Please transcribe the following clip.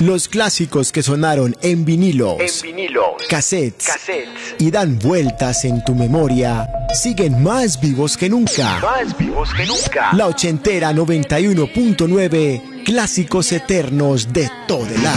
Los clásicos que sonaron en vinilos, cassettes y dan vueltas en tu memoria siguen más vivos que nunca. La ochentera 91.9, clásicos eternos de Todelar.